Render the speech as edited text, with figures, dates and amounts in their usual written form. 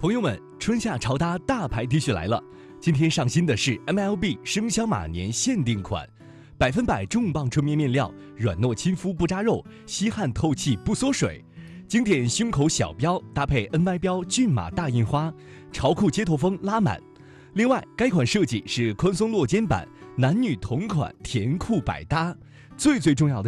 朋友们，春夏潮搭大牌 T 恤来了！今天上新的是 MLB 生肖马年限定款，100%重磅纯棉面料，软糯亲肤不扎肉，吸汗透气不缩水。经典胸口小标搭配 NY 标骏马大印花，潮酷街头风拉满。另外，该款设计是宽松落肩版，男女同款，甜酷百搭。最重要的